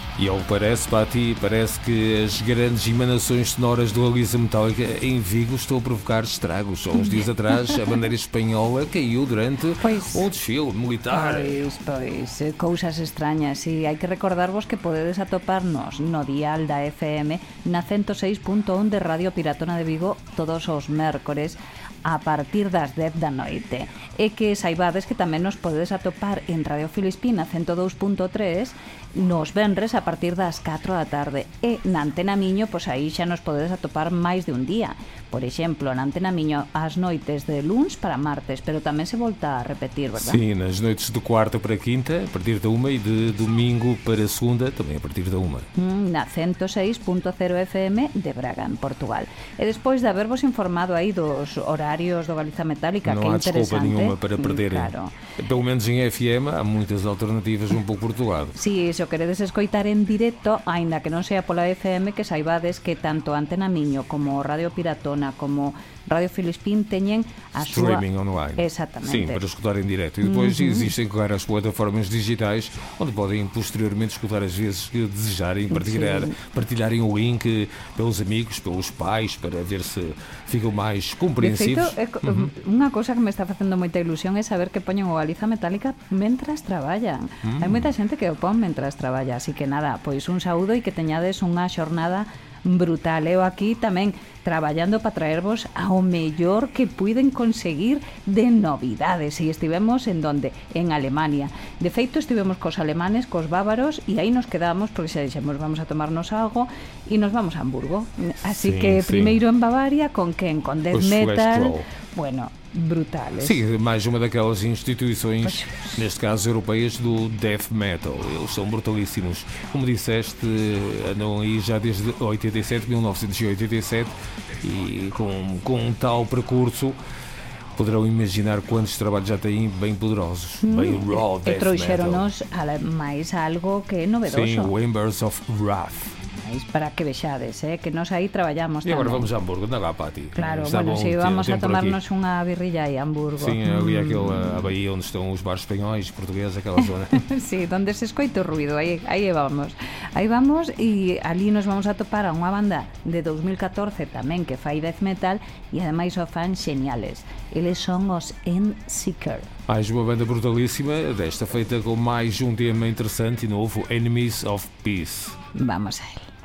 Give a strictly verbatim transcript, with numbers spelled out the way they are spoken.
E ao que parece, Pati, parece que as grandes emanações sonoras do Aliza Metálica em Vigo estão a provocar estragos. Há uns dias atrás, a bandeira espanhola caiu durante pois, um desfile militar. Pois, pois, cousas extrañas. E hai que recordarvos que podedes atoparnos no dial da F M na ciento seis punto un de Radio Piratona de Vigo todos os mércores a partir das dez da noite. E que saibades que tamén nos podedes atopar en Radio Filispín na ciento dous punto tres nos venres a partir das catro da tarde. E na Antena Miño, pois aí xa nos podedes atopar máis de un día. Por exemplo, na Antena Miño ás noites de luns para martes, pero tamén se volta a repetir, verdad? Sim, nas noites de quarta para quinta, a partir da uma, e de domingo para segunda, também a partir da uma. Mm, na ciento seis punto cero F M de Braga, en Portugal. E despois de habervos informado aí dos horarios do Galiza Metálica, não que é há interesante. desculpa nenhuma para perderem. Claro. Pelo menos em F M há muitas alternativas un pouco por todo lado. Si, se o queredes escoitar en directo, aínda que non sea pola F M, que saibades que tanto Antena Miño como Radio Piratona como Radio Filispín teñen a streaming súa... online. Exactamente. Sim, para escutar em direto. E depois uh-huh. existem, claro, as plataformas digitais onde podem posteriormente escutar as vezes que desejarem, partilhar, partilharem o link pelos amigos, pelos pais, para ver se ficam mais compreensivos. De feito, é, uh-huh. unha cousa que me está facendo moita ilusión é saber que poñen o Galiza Metálica mentras traballan. Mm. Hai moita xente que o pon mentras traballa, así que nada, pois un saúdo e que teñades unha xornada brutal. Eu aquí tamén traballando para traervos ao mellor que puiden conseguir de novidades. E estivemos en donde? En Alemania. De feito, estivemos cos alemanes, cos bávaros, e aí nos quedamos, porque xa dixemos, vamos a tomarnos algo, e nos vamos a Hamburgo. Así sí, que sí. Primeiro en Bavaria, con quen? Con death metal. Bueno, brutales. Sim, mais uma daquelas instituições, pois, neste caso europeias, do death metal. Eles são brutalíssimos. Como disseste, andam aí já desde oitenta e sete, mil novecentos e oitenta e sete, e com, com um tal percurso poderão imaginar quantos trabalhos já têm bem poderosos, hum, bem raw death metal. E trouxeron-nos máis algo que é novedoso. Sim, o Embers of Wrath. Para que vexades, eh? Que nos aí traballamos tamén. E agora vamos a Hamburgo, non va, Pati? Claro, Está bueno, si sí, vamos a tomarnos unha birrilla aí a Hamburgo. Sim, ali mm. aquela a Bahia onde estão os bares espanhóis, portugueses, aquela zona. Sí, donde se escoita o ruido, aí, aí vamos. Aí vamos e ali nos vamos a topar a unha banda de dos mil catorce tamén que fai death metal e ademais o fan xeniales. Eles son os Endseeker. Mais uma banda brutalíssima, desta feita com mais um tema interessante e novo, Enemies of Peace. Vamos a ele.